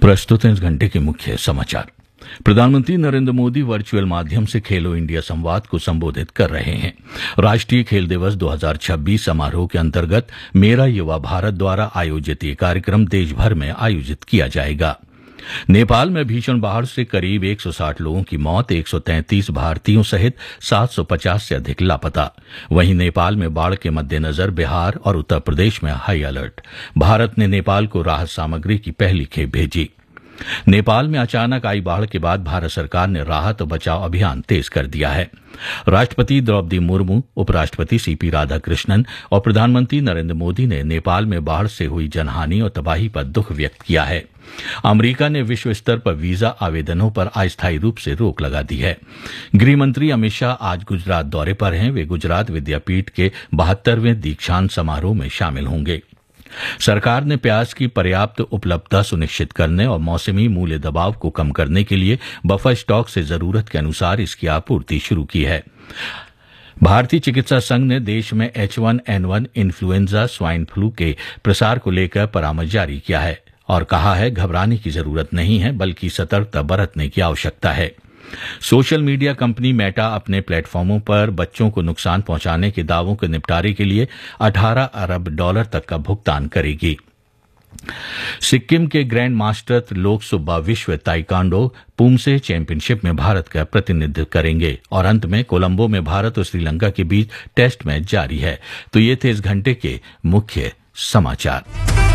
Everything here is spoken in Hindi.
प्रस्तुत हैं इस घंटे के मुख्य समाचार। प्रधानमंत्री नरेंद्र मोदी वर्चुअल माध्यम से खेलो इंडिया संवाद को संबोधित कर रहे हैं। राष्ट्रीय खेल दिवस 2026 समारोह के अंतर्गत मेरा युवा भारत द्वारा आयोजित ये कार्यक्रम देश भर में आयोजित किया जाएगा। नेपाल में भीषण बाढ़ से करीब 160 लोगों की मौत, 133 भारतीयों सहित 750 से अधिक लापता। वहीं नेपाल में बाढ़ के मद्देनजर बिहार और उत्तर प्रदेश में हाई अलर्ट। भारत ने नेपाल को राहत सामग्री की पहली खेप भेजी। नेपाल में अचानक आई बाढ़ के बाद भारत सरकार ने राहत और बचाव अभियान तेज कर दिया है। राष्ट्रपति द्रौपदी मुर्मू, उपराष्ट्रपति सीपी राधाकृष्णन और प्रधानमंत्री नरेंद्र मोदी ने नेपाल में बाढ़ से हुई जनहानि और तबाही पर दुख व्यक्त किया है। अमेरिका ने विश्व स्तर पर वीजा आवेदनों पर अस्थायी रूप से रोक लगा दी है। गृह मंत्री अमित शाह आज गुजरात दौरे पर हैं। वे गुजरात विद्यापीठ के 72वें दीक्षांत समारोह में शामिल होंगे। सरकार ने प्याज की पर्याप्त उपलब्धता सुनिश्चित करने और मौसमी मूल्य दबाव को कम करने के लिए बफर स्टॉक से जरूरत के अनुसार इसकी आपूर्ति शुरू की है। भारतीय चिकित्सा संघ ने देश में H1N1 इन्फ्लुएंजा स्वाइन फ्लू के प्रसार को लेकर परामर्श जारी किया है और कहा है घबराने की जरूरत नहीं है, बल्कि सतर्कता बरतने की आवश्यकता है। सोशल मीडिया कंपनी मेटा अपने प्लेटफॉर्मों पर बच्चों को नुकसान पहुंचाने के दावों के निपटारे के लिए $18 अरब तक का भुगतान करेगी। सिक्किम के ग्रैंड मास्टर त्रिलोक सुब्बा विश्व ताइक्वांडो पुमसे चैंपियनशिप में भारत का प्रतिनिधित्व करेंगे। और अंत में कोलंबो में भारत और श्रीलंका के बीच टेस्ट मैच जारी है। तो ये थे इस घंटे के मुख्य समाचार।